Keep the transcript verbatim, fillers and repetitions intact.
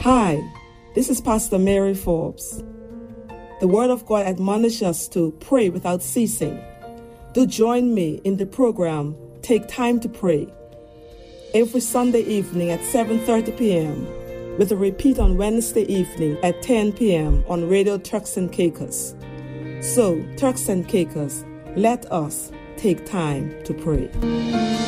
Hi, this is Pastor Mary Forbes. The Word of God admonishes us to pray without ceasing. Do join me in the program Take Time to Pray every Sunday evening at seven thirty p.m. with a repeat on Wednesday evening at ten p.m. on Radio Turks and Caicos. So, Turks and Caicos, let us take time to pray.